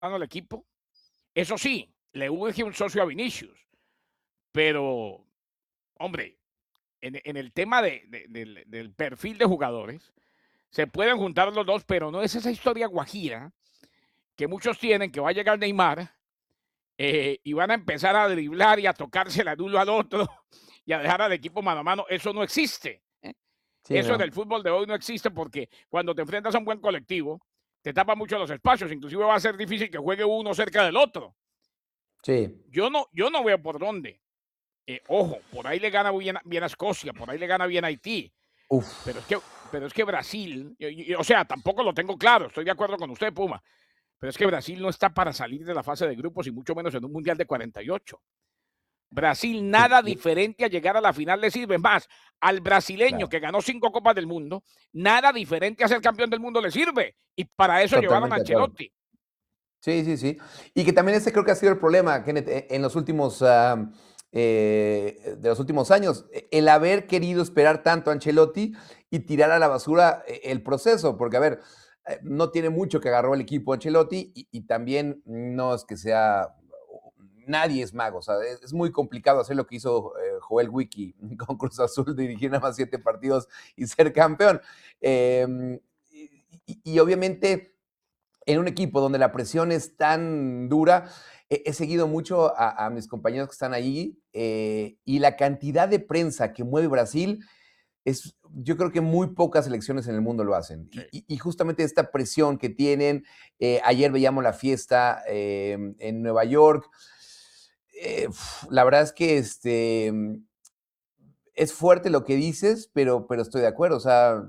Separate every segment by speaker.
Speaker 1: al equipo. Eso sí, le urge un socio a Vinicius, pero, hombre, en el tema del perfil de jugadores, se pueden juntar los dos, pero no es esa historia guajira que muchos tienen, que va a llegar Neymar y van a empezar a driblar y a tocarse el uno al otro y a dejar al equipo mano a mano. Eso no existe.
Speaker 2: Sí,
Speaker 1: Eso en el
Speaker 2: ¿no?
Speaker 1: fútbol de hoy no existe porque cuando te enfrentas a un buen colectivo, te tapa mucho los espacios. Inclusive va a ser difícil que juegue uno cerca del otro.
Speaker 2: Sí.
Speaker 1: Yo no veo por dónde. Ojo, por ahí le gana bien a Escocia, por ahí le gana bien a Haití, pero es
Speaker 2: Uf.
Speaker 1: que, pero es que Brasil, o sea, tampoco lo tengo claro, estoy de acuerdo con usted, Puma, pero es que Brasil no está para salir de la fase de grupos y mucho menos en un mundial de 48. Brasil nada
Speaker 2: Y
Speaker 1: diferente a llegar a la final le sirve. Más, al brasileño
Speaker 2: claro,
Speaker 1: que ganó 5 copas del mundo, nada diferente a ser campeón del mundo le sirve. Y para eso llevaron a
Speaker 2: totalmente de acuerdo.
Speaker 1: Ancelotti.
Speaker 2: Sí, sí, sí. Y que también ese creo que ha sido el problema, Kenneth, en los últimos, de los últimos años, el haber querido esperar tanto a Ancelotti y tirar a la basura el proceso, porque a ver, no tiene mucho que agarró el equipo Ancelotti y también no es que sea, nadie es mago, o sea, es muy complicado hacer lo que hizo Joel Wiki con Cruz Azul, dirigir nada más 7 partidos y ser campeón. Y obviamente en un equipo donde la presión es tan dura, he seguido mucho a mis compañeros que están ahí y la cantidad de prensa que mueve Brasil es, yo creo que muy pocas selecciones en el mundo lo hacen.
Speaker 1: Sí.
Speaker 2: Y justamente esta presión que tienen, ayer veíamos la fiesta en Nueva York, la verdad es que es fuerte lo que dices, pero estoy de acuerdo, o sea,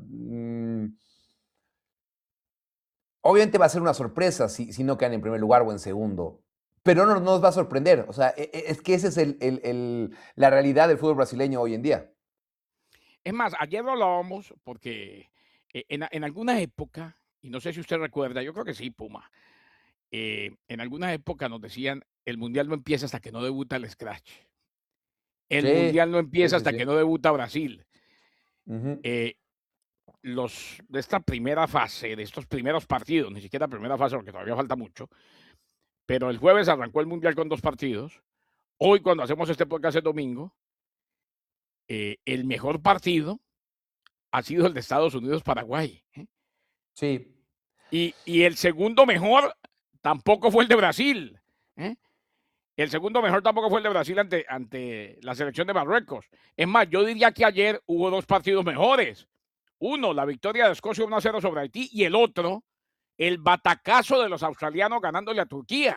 Speaker 2: obviamente va a ser una sorpresa si no quedan en primer lugar o en segundo, pero no nos va a sorprender. O sea, es que esa es la realidad del fútbol brasileño hoy en día.
Speaker 1: Es más, ayer lo hablábamos porque en alguna época, y no sé si usted recuerda, yo creo que sí, Puma, en alguna época nos decían, el mundial no empieza hasta que no debuta el Scratch. El
Speaker 2: Sí,
Speaker 1: mundial no
Speaker 2: sí,
Speaker 1: empieza
Speaker 2: sí,
Speaker 1: hasta
Speaker 2: sí.
Speaker 1: que no debuta Brasil.
Speaker 2: Ujú.
Speaker 1: Eh, los de esta primera fase, de estos primeros partidos, ni siquiera primera fase porque todavía falta mucho, pero el jueves arrancó el mundial con 2 partidos. Hoy, cuando hacemos este podcast el domingo, el mejor partido ha sido el de Estados Unidos-Paraguay.
Speaker 2: Sí,
Speaker 1: Y el segundo mejor tampoco fue el de Brasil. ¿eh? El segundo mejor tampoco fue el de Brasil ante la selección de Marruecos. Es más, yo diría que ayer hubo 2 partidos mejores. Uno, la victoria de Escocia 1-0 sobre Haití, y el otro, el batacazo de los australianos ganándole a Turquía.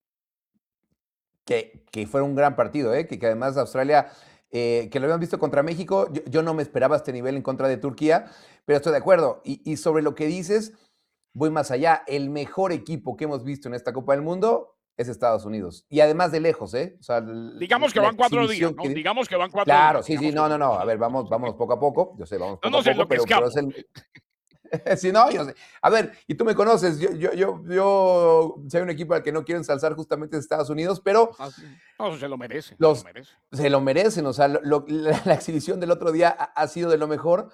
Speaker 2: que fue un gran partido, ¿eh? Que además Australia, que lo habíamos visto contra México, yo no me esperaba este nivel en contra de Turquía, pero estoy de acuerdo. Y sobre lo que dices, voy más allá. El mejor equipo que hemos visto en esta Copa del Mundo es Estados Unidos. Y además de lejos, ¿eh? O sea,
Speaker 1: Digamos que
Speaker 2: la
Speaker 1: van 4 días,
Speaker 2: exhibición
Speaker 1: ¿no?
Speaker 2: que...
Speaker 1: Digamos que van cuatro
Speaker 2: Claro,
Speaker 1: días,
Speaker 2: sí, sí,
Speaker 1: digamos que
Speaker 2: no,
Speaker 1: van
Speaker 2: no,
Speaker 1: cuatro
Speaker 2: no. A ver,
Speaker 1: días.
Speaker 2: vamos poco a poco. Yo sé, vamos
Speaker 1: No
Speaker 2: poco a
Speaker 1: nos
Speaker 2: poco, pero es
Speaker 1: enloquezcamos.
Speaker 2: el, si no, yo sé. A ver, y tú me conoces, si hay un equipo al que no quiero ensalzar justamente es Estados Unidos, pero
Speaker 1: No, se lo merece, se lo
Speaker 2: los
Speaker 1: merece.
Speaker 2: se lo merecen, o sea, la exhibición del otro día ha sido de lo mejor.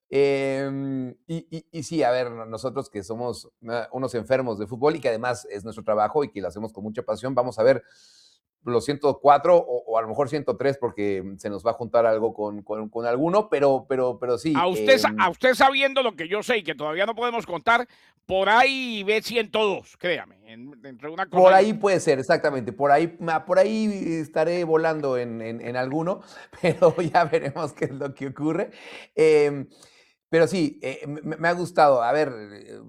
Speaker 2: Y sí, a ver, nosotros que somos unos enfermos de fútbol y que además es nuestro trabajo y que lo hacemos con mucha pasión, vamos a ver los 104 o a lo mejor 103 porque se nos va a juntar algo con alguno, pero sí,
Speaker 1: A usted sabiendo lo que yo sé y que todavía no podemos contar, por ahí ve 102, créame, entre una cosa
Speaker 2: por
Speaker 1: y
Speaker 2: ahí
Speaker 1: otra.
Speaker 2: puede ser, exactamente. Por ahí estaré volando en alguno, pero ya veremos qué es lo que ocurre. Pero sí, me ha gustado. A ver,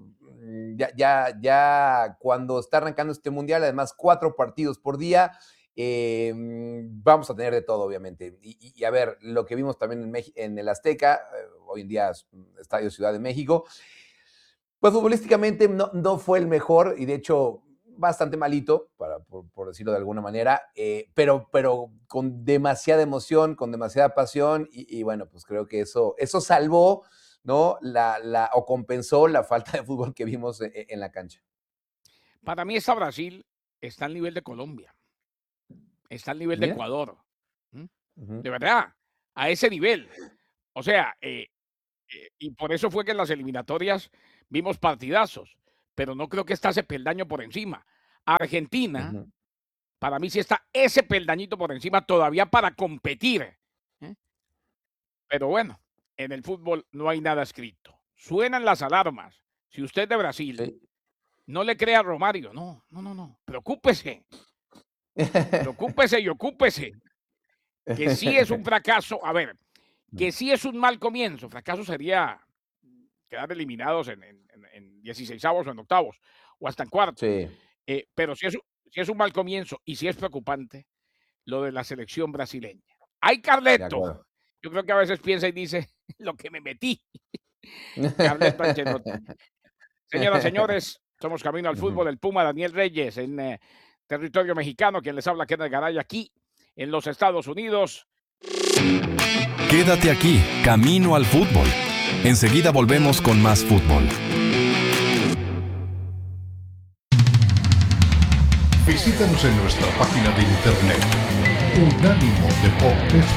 Speaker 2: ya cuando está arrancando este mundial, además 4 partidos por día, vamos a tener de todo, obviamente. Y a ver, lo que vimos también en el Azteca, hoy en día es Estadio Ciudad de México, pues futbolísticamente no fue el mejor y de hecho bastante malito, por decirlo de alguna manera, pero con demasiada emoción, con demasiada pasión y bueno, pues creo que eso salvó, ¿no? O compensó la falta de fútbol que vimos en la cancha.
Speaker 1: Para mí esta Brasil está al nivel de Colombia, está al nivel de
Speaker 2: Mira.
Speaker 1: Ecuador. ¿m?
Speaker 2: Ujú.
Speaker 1: De verdad, a ese nivel. O sea, y por eso fue que en las eliminatorias vimos partidazos, pero no creo que está ese peldaño por encima. Argentina,
Speaker 2: Ujú.
Speaker 1: para mí sí está ese peldañito por encima todavía para competir, ¿eh? Pero bueno, en el fútbol no hay nada escrito. Suenan las alarmas. Si usted es de Brasil,
Speaker 2: Sí.
Speaker 1: no le crea a Romario. No, no, no, no. Preocúpese, preocúpese y ocúpese. Que sí es un fracaso. A ver, que sí es un mal comienzo. Fracaso sería quedar eliminados en 16avos o en octavos o hasta en cuartos.
Speaker 2: Sí,
Speaker 1: Pero sí es un mal comienzo y sí es preocupante lo de la selección brasileña. ¡Ay,
Speaker 2: de
Speaker 1: Carleto!
Speaker 2: acuerdo.
Speaker 1: Yo creo que a veces piensa y dice, lo que me metí. Carleto Ancelotti. Señoras, señores, somos Camino al
Speaker 2: Ujú.
Speaker 1: Fútbol, el Puma Daniel Reyes en territorio mexicano, quien les habla Kenneth Garay aquí en los Estados Unidos.
Speaker 3: Quédate aquí, Camino al Fútbol. Enseguida volvemos con más fútbol.
Speaker 4: Visítanos en nuestra página de internet unánimodeportes.com